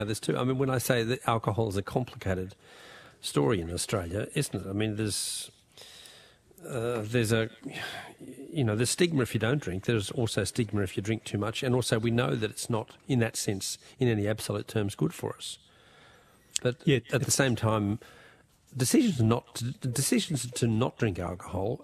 There's two. I mean, when I say that alcohol is a complicated story in Australia, isn't it? I mean, there's stigma if you don't drink. There's also stigma if you drink too much, and also we know that it's not, in that sense, in any absolute terms, good for us. But at the same time, decisions to not drink alcohol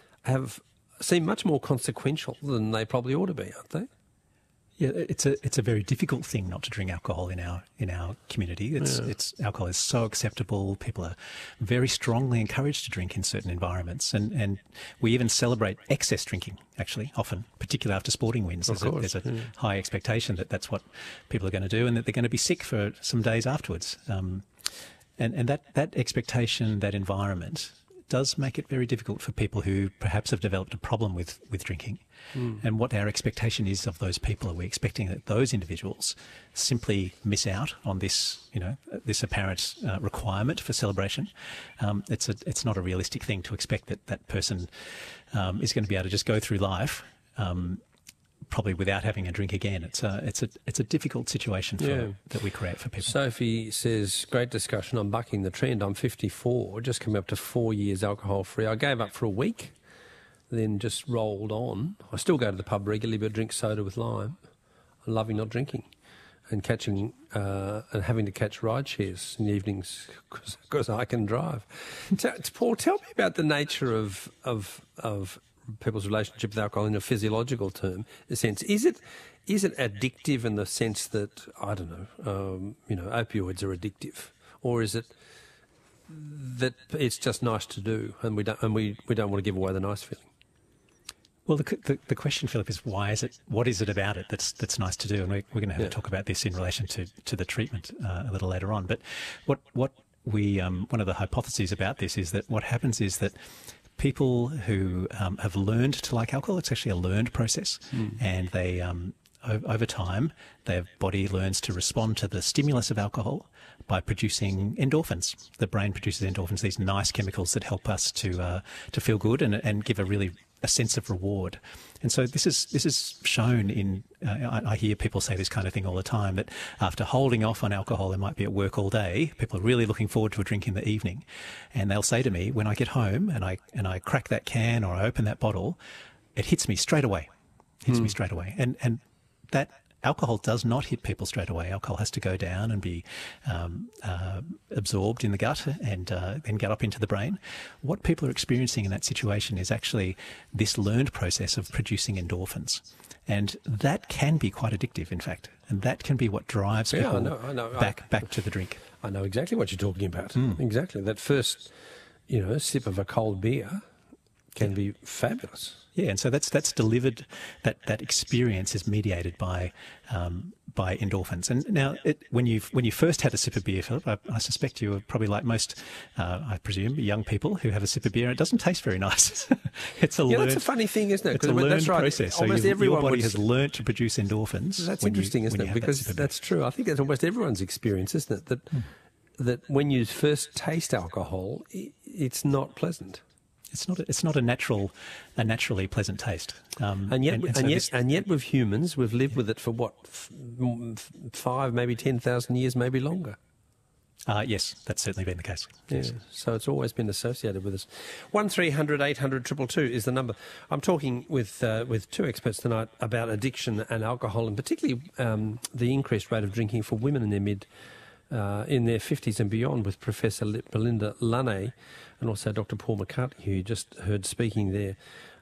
seem much more consequential than they probably ought to be, aren't they? Yeah, it's a very difficult thing not to drink alcohol in our community. Alcohol is so acceptable. People are very strongly encouraged to drink in certain environments, and we even celebrate excess drinking. Actually, often, particularly after sporting wins, there's a high expectation that that's what people are going to do, and that they're going to be sick for some days afterwards. And that expectation, that environment, does make it very difficult for people who perhaps have developed a problem with drinking. And what our expectation is of those people, are we expecting that those individuals simply miss out on this, this apparent requirement for celebration? It's not a realistic thing to expect that person is going to be able to just go through life probably without having a drink again. It's a difficult situation that we create for people. Sophie says, great discussion. I'm bucking the trend. I'm 54, just coming up to 4 years alcohol free. I gave up for a week, then just rolled on. I still go to the pub regularly, but drink soda with lime. I'm loving not drinking and catching and having to catch ride shares in the evenings because I can drive. Paul, tell me about the nature of people's relationship with alcohol in a physiological sense. Is it addictive in the sense that, I don't know, opioids are addictive, or is it that it's just nice to do and we don't want to give away the nice feeling? Well, the question, Philip, is what is it about it that's nice to do? And we're going to have to talk about this in relation to the treatment a little later on. But one of the hypotheses about this is that what happens is that people who have learned to like alcohol, it's actually a learned process, and they over time their body learns to respond to the stimulus of alcohol by producing endorphins. The brain produces endorphins, these nice chemicals that help us to feel good and give a sense of reward. And so this is shown in, I hear people say this kind of thing all the time, that after holding off on alcohol, they might be at work all day, people are really looking forward to a drink in the evening, and they'll say to me, when I get home and I crack that can or I open that bottle, it hits me straight away. And that alcohol does not hit people straight away. Alcohol has to go down and be absorbed in the gut and then get up into the brain. What people are experiencing in that situation is actually this learned process of producing endorphins. And that can be quite addictive, in fact. And that can be what drives people back to the drink. I know exactly what you're talking about. Exactly. That first, sip of a cold beer can be fabulous. Yeah, and so that's delivered. That experience is mediated by endorphins. And now, when you first had a sip of beer, Philip, I suspect you were probably like most, I presume, young people who have a sip of beer. It doesn't taste very nice. It's a that's a funny thing, isn't it? It's a learned process. So your body has learnt to produce endorphins. That's interesting, isn't it? Because that's true. I think that's almost everyone's experience, isn't it? That when you first taste alcohol, it's not pleasant. It's not a naturally pleasant taste. And yet with humans, we've lived with it for what, 5, maybe 10,000 years, maybe longer. Yes, that's certainly been the case. Yes. Yeah, so it's always been associated with us. 1300 800 222 is the number. I'm talking with two experts tonight about addiction and alcohol, and particularly the increased rate of drinking for women in their 50s and beyond, with Professor Belinda Lunay and also Dr. Paul McCartney, who you just heard speaking there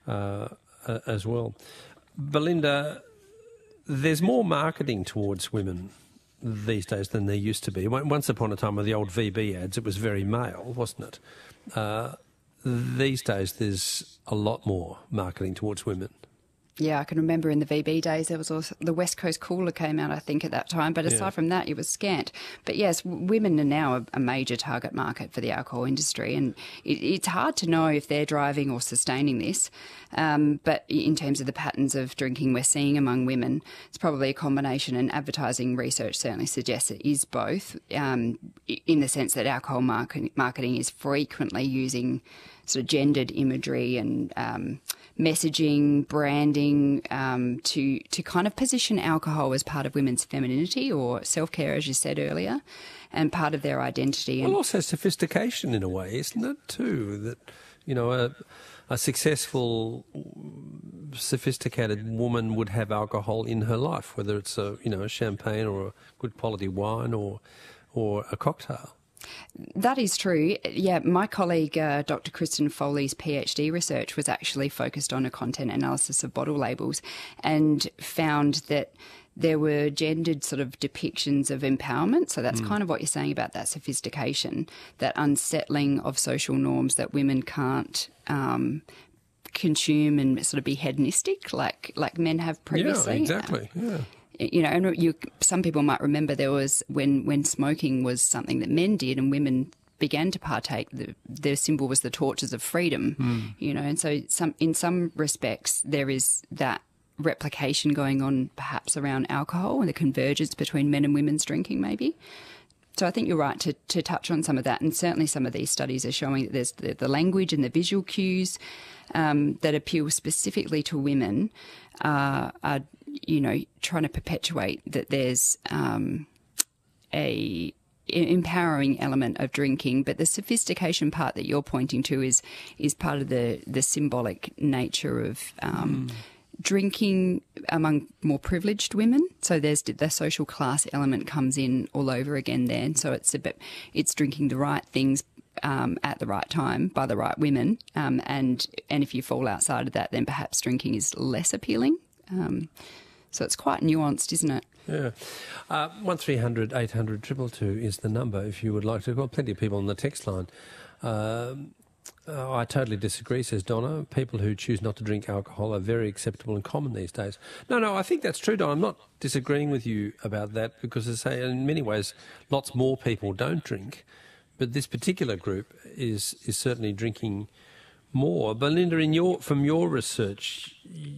as well. Belinda, there's more marketing towards women these days than there used to be. Once upon a time with the old VB ads, it was very male, wasn't it? These days there's a lot more marketing towards women. Yeah, I can remember in the VB days there was also the West Coast Cooler came out, I think, at that time. But aside from that, it was scant. But yes, women are now a major target market for the alcohol industry, and it's hard to know if they're driving or sustaining this. But in terms of the patterns of drinking we're seeing among women, it's probably a combination, and advertising research certainly suggests it is both, in the sense that alcohol marketing is frequently using sort of gendered imagery and messaging, branding, to kind of position alcohol as part of women's femininity or self-care, as you said earlier, and part of their identity. Well, also sophistication in a way, isn't it, too? That, you know, a successful, sophisticated woman would have alcohol in her life, whether it's a champagne or a good quality wine or a cocktail. That is true. Yeah, my colleague, Dr. Kristen Foley's PhD research was actually focused on a content analysis of bottle labels and found that there were gendered sort of depictions of empowerment. So that's kind of what you're saying about that sophistication, that unsettling of social norms that women can't consume and sort of be hedonistic like men have previously. Yeah, exactly. Yeah. You know, and some people might remember there was when smoking was something that men did and women began to partake, their symbol was the torches of freedom, you know, and so in some respects there is that replication going on perhaps around alcohol and the convergence between men and women's drinking maybe. So I think you're right to touch on some of that, and certainly some of these studies are showing that there's the language and the visual cues that appeal specifically to women are trying to perpetuate that there's a empowering element of drinking, but the sophistication part that you're pointing to is part of the symbolic nature of drinking among more privileged women. So there's the social class element comes in all over again there. And so it's drinking the right things at the right time by the right women. And if you fall outside of that, then perhaps drinking is less appealing. So it's quite nuanced, isn't it? Yeah. 1300 800 222 is the number if you would like to. Well, plenty of people on the text line. I totally disagree, says Donna. People who choose not to drink alcohol are very acceptable and common these days. No, I think that's true, Donna. I'm not disagreeing with you about that because, as I say, in many ways, lots more people don't drink. But this particular group is certainly drinking more. Belinda, from your research,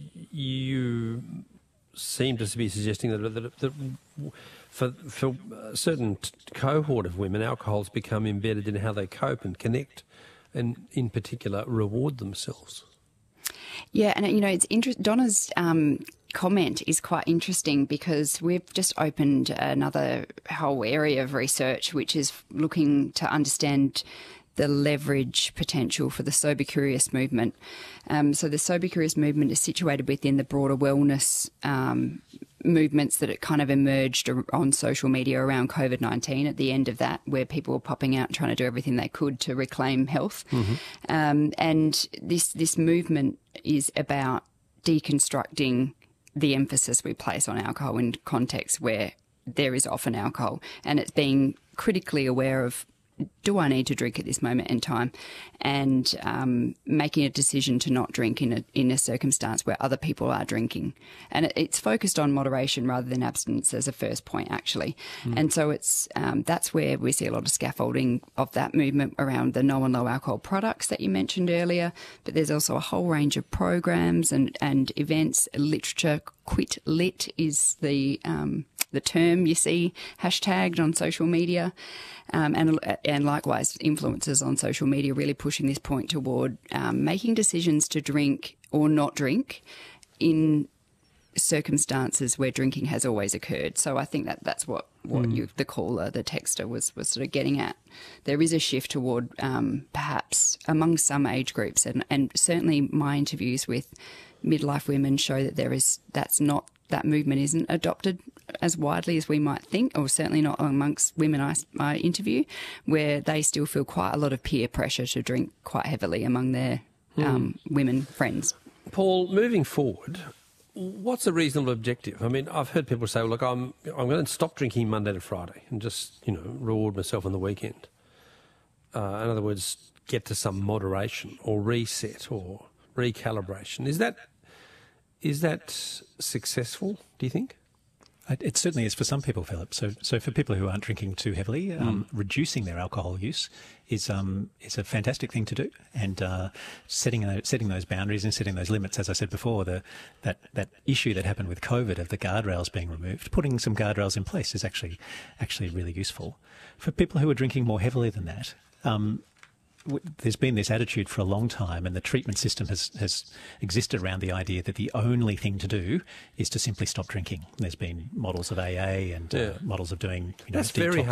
you seem to be suggesting that for a certain cohort of women, alcohol's become embedded in how they cope and connect, and in particular reward themselves. Yeah, and it's interesting. Donna's comment is quite interesting because we've just opened another whole area of research which is looking to understand the leverage potential for the Sober Curious movement. So the Sober Curious movement is situated within the broader wellness movements that it kind of emerged on social media around COVID-19 at the end of that, where people were popping out and trying to do everything they could to reclaim health. And this movement is about deconstructing the emphasis we place on alcohol in contexts where there is often alcohol, and it's being critically aware of, do I need to drink at this moment in time, and making a decision to not drink in a circumstance where other people are drinking. And it's focused on moderation rather than abstinence as a first point, actually. And so it's that's where we see a lot of scaffolding of that movement around the no and low alcohol products that you mentioned earlier. But there's also a whole range of programs and events, literature. Quit Lit is the term you see hashtagged on social media, and likewise influencers on social media really pushing this point toward making decisions to drink or not drink in circumstances where drinking has always occurred. So I think that's what the caller, the texter, was sort of getting at. There is a shift toward perhaps among some age groups, and certainly my interviews with midlife women show that that movement isn't adopted as widely as we might think, or certainly not amongst women I interview, where they still feel quite a lot of peer pressure to drink quite heavily among their women friends. Paul, moving forward, what's a reasonable objective? I mean, I've heard people say, well, look, I'm going to stop drinking Monday to Friday and just, reward myself on the weekend. In other words, get to some moderation or reset or recalibration. Is that successful, do you think? It certainly is for some people, Philip. So for people who aren't drinking too heavily, reducing their alcohol use is a fantastic thing to do. And setting those boundaries and setting those limits, as I said before, that issue that happened with COVID of the guardrails being removed, putting some guardrails in place is actually really useful. For people who are drinking more heavily than that, there's been this attitude for a long time, and the treatment system has existed around the idea that the only thing to do is to simply stop drinking. There's been models of AA and models of doing That's very